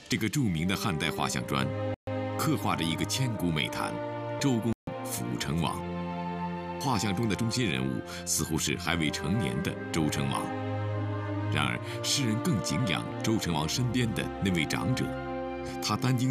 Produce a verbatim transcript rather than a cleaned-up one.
这个著名的汉代画像砖，刻画着一个千古美谈——周公辅成王。画像中的中心人物似乎是还未成年的周成王。然而，世人更敬仰周成王身边的那位长者，他殚精